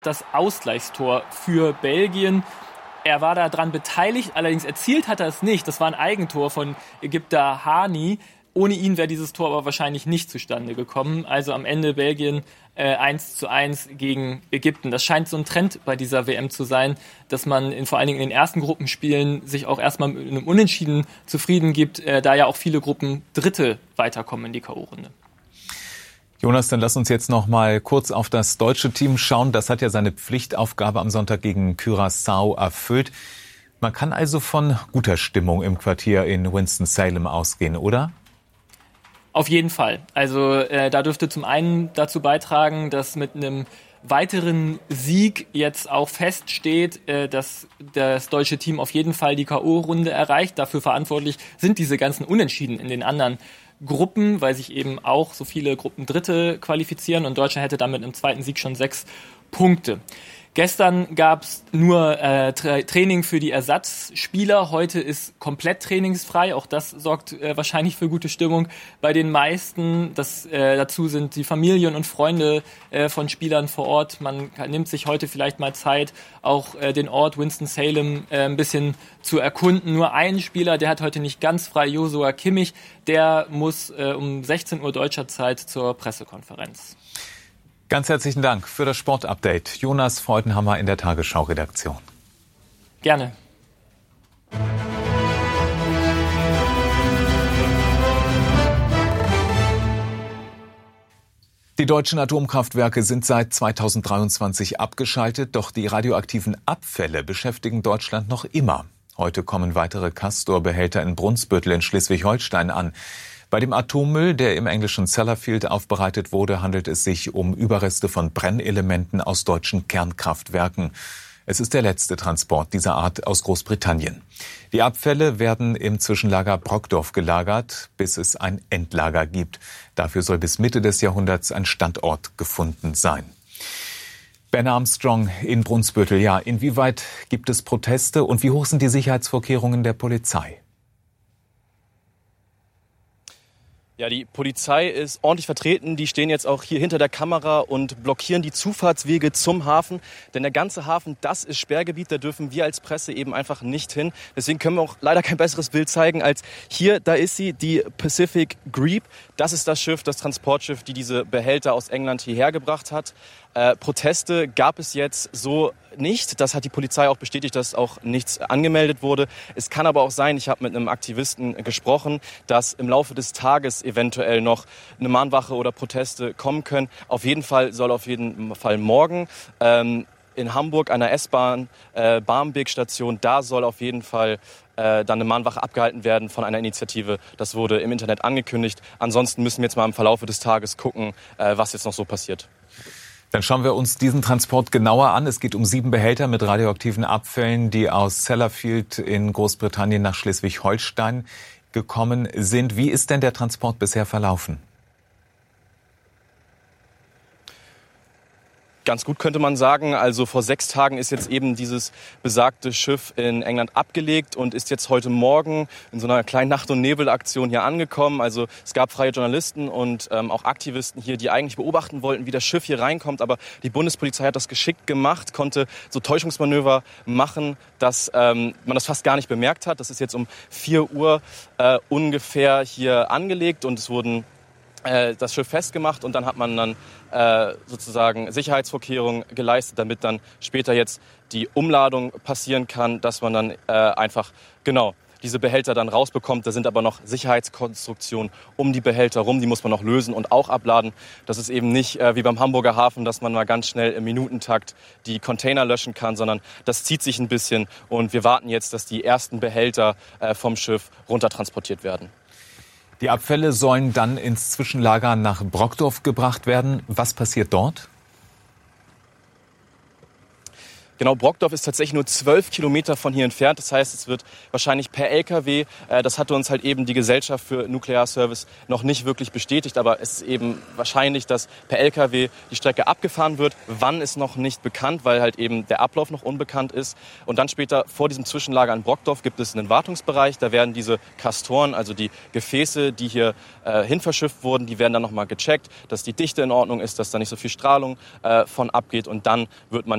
Das Ausgleichstor für Belgien. Er war daran beteiligt, allerdings erzielt hat er es nicht. Das war ein Eigentor von Ägypter Hani. Ohne ihn wäre dieses Tor aber wahrscheinlich nicht zustande gekommen. Also am Ende Belgien 1:1 gegen Ägypten. Das scheint so ein Trend bei dieser WM zu sein, dass man vor allen Dingen in den ersten Gruppenspielen sich auch erstmal mit einem Unentschieden zufrieden gibt, da ja auch viele Gruppen Dritte weiterkommen in die K.O.-Runde. Jonas, dann lass uns jetzt noch mal kurz auf das deutsche Team schauen. Das hat ja seine Pflichtaufgabe am Sonntag gegen Curaçao erfüllt. Man kann also von guter Stimmung im Quartier in Winston-Salem ausgehen, oder? Auf jeden Fall. Also da dürfte zum einen dazu beitragen, dass mit einem weiteren Sieg jetzt auch feststeht, dass das deutsche Team auf jeden Fall die K.O.-Runde erreicht. Dafür verantwortlich sind diese ganzen Unentschieden in den anderen Gruppen, weil sich eben auch so viele Gruppendritte qualifizieren und Deutschland hätte damit im zweiten Sieg schon 6 Punkte. Gestern gab es nur Training für die Ersatzspieler. Heute ist komplett trainingsfrei. Auch das sorgt wahrscheinlich für gute Stimmung bei den meisten. Dazu sind die Familien und Freunde von Spielern vor Ort. Man nimmt sich heute vielleicht mal Zeit, auch den Ort Winston-Salem ein bisschen zu erkunden. Nur ein Spieler, der hat heute nicht ganz frei, Joshua Kimmich. Der muss um 16 Uhr deutscher Zeit zur Pressekonferenz. Ganz herzlichen Dank für das Sportupdate. Jonas Freudenhammer in der Tagesschau-Redaktion. Gerne. Die deutschen Atomkraftwerke sind seit 2023 abgeschaltet, doch die radioaktiven Abfälle beschäftigen Deutschland noch immer. Heute kommen weitere Castor-Behälter in Brunsbüttel in Schleswig-Holstein an. Bei dem Atommüll, der im englischen Sellafield aufbereitet wurde, handelt es sich um Überreste von Brennelementen aus deutschen Kernkraftwerken. Es ist der letzte Transport dieser Art aus Großbritannien. Die Abfälle werden im Zwischenlager Brockdorf gelagert, bis es ein Endlager gibt. Dafür soll bis Mitte des Jahrhunderts ein Standort gefunden sein. Ben Armstrong in Brunsbüttel. Ja, inwieweit gibt es Proteste und wie hoch sind die Sicherheitsvorkehrungen der Polizei? Ja, die Polizei ist ordentlich vertreten. Die stehen jetzt auch hier hinter der Kamera und blockieren die Zufahrtswege zum Hafen. Denn der ganze Hafen, das ist Sperrgebiet. Da dürfen wir als Presse eben einfach nicht hin. Deswegen können wir auch leider kein besseres Bild zeigen als hier. Da ist sie, die Pacific Greep. Das ist das Schiff, das Transportschiff, die diese Behälter aus England hierher gebracht hat. Proteste gab es jetzt so nicht. Das hat die Polizei auch bestätigt, dass auch nichts angemeldet wurde. Es kann aber auch sein, ich habe mit einem Aktivisten gesprochen, dass im Laufe des Tages eventuell noch eine Mahnwache oder Proteste kommen können. Auf jeden Fall soll morgen in Hamburg an der S-Bahn, Barmbek-Station, da soll auf jeden Fall dann eine Mahnwache abgehalten werden von einer Initiative. Das wurde im Internet angekündigt. Ansonsten müssen wir jetzt mal im Verlauf des Tages gucken, was jetzt noch so passiert. Dann schauen wir uns diesen Transport genauer an. Es geht um 7 Behälter mit radioaktiven Abfällen, die aus Sellafield in Großbritannien nach Schleswig-Holstein gekommen sind. Wie ist denn der Transport bisher verlaufen? Ganz gut könnte man sagen. Also vor 6 Tagen ist jetzt eben dieses besagte Schiff in England abgelegt und ist jetzt heute Morgen in so einer kleinen Nacht- und Nebelaktion hier angekommen. Also es gab freie Journalisten und auch Aktivisten hier, die eigentlich beobachten wollten, wie das Schiff hier reinkommt. Aber die Bundespolizei hat das geschickt gemacht, konnte so Täuschungsmanöver machen, dass man das fast gar nicht bemerkt hat. Das ist jetzt um 4 Uhr ungefähr hier angelegt und es wurden das Schiff festgemacht und dann hat man dann sozusagen Sicherheitsvorkehrungen geleistet, damit dann später jetzt die Umladung passieren kann, dass man dann einfach diese Behälter dann rausbekommt. Da sind aber noch Sicherheitskonstruktionen um die Behälter rum, die muss man noch lösen und auch abladen. Das ist eben nicht wie beim Hamburger Hafen, dass man mal ganz schnell im Minutentakt die Container löschen kann, sondern das zieht sich ein bisschen und wir warten jetzt, dass die ersten Behälter vom Schiff runtertransportiert werden. Die Abfälle sollen dann ins Zwischenlager nach Brockdorf gebracht werden. Was passiert dort? Genau, Brockdorf ist tatsächlich nur 12 Kilometer von hier entfernt. Das heißt, es wird wahrscheinlich per LKW, das hatte uns halt eben die Gesellschaft für Nuklearservice noch nicht wirklich bestätigt. Aber es ist eben wahrscheinlich, dass per LKW die Strecke abgefahren wird. Wann ist noch nicht bekannt, weil halt eben der Ablauf noch unbekannt ist. Und dann später vor diesem Zwischenlager in Brockdorf gibt es einen Wartungsbereich. Da werden diese Castoren, also die Gefäße, die hier hin verschifft wurden, die werden dann nochmal gecheckt, dass die Dichte in Ordnung ist, dass da nicht so viel Strahlung von abgeht. Und dann wird man